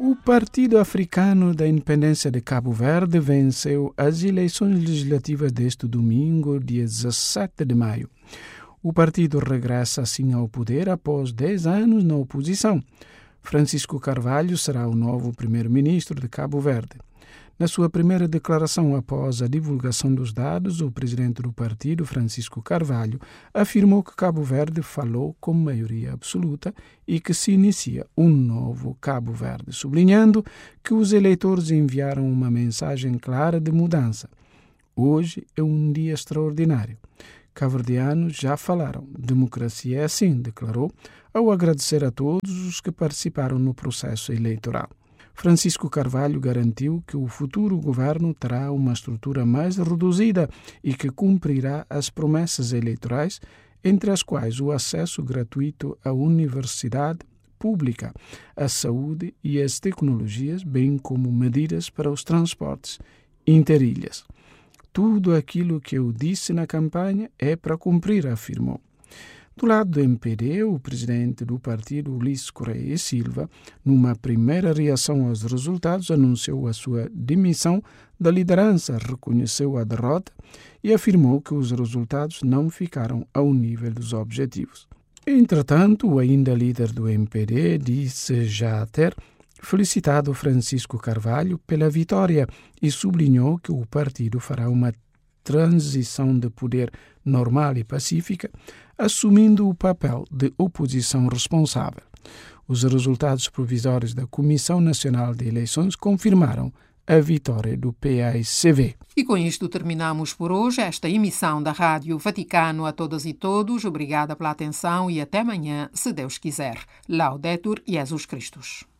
O Partido Africano da Independência de Cabo Verde venceu as eleições legislativas deste domingo, dia 17 de maio. O partido regressa assim ao poder após 10 anos na oposição. Francisco Carvalho será o novo primeiro-ministro de Cabo Verde. Na sua primeira declaração após a divulgação dos dados, o presidente do partido, Francisco Carvalho, afirmou que Cabo Verde falou com maioria absoluta e que se inicia um novo Cabo Verde, sublinhando que os eleitores enviaram uma mensagem clara de mudança. Hoje é um dia extraordinário. Cabo-verdianos já falaram. Democracia é assim, declarou, ao agradecer a todos os que participaram no processo eleitoral. Francisco Carvalho garantiu que o futuro governo terá uma estrutura mais reduzida e que cumprirá as promessas eleitorais, entre as quais o acesso gratuito à universidade pública, à saúde e às tecnologias, bem como medidas para os transportes interilhas. Tudo aquilo que eu disse na campanha é para cumprir, afirmou. Do lado do MPD, o presidente do partido, Ulisses Correia e Silva, numa primeira reação aos resultados, anunciou a sua demissão da liderança, reconheceu a derrota e afirmou que os resultados não ficaram ao nível dos objetivos. Entretanto, o ainda líder do MPD disse já ter felicitado Francisco Carvalho pela vitória e sublinhou que o partido fará uma transição de poder normal e pacífica, assumindo o papel de oposição responsável. Os resultados provisórios da Comissão Nacional de Eleições confirmaram a vitória do PAICV. E com isto terminamos por hoje esta emissão da Rádio Vaticano. A todas e todos, obrigada pela atenção e até amanhã, se Deus quiser. Laudetur Jesus Christus.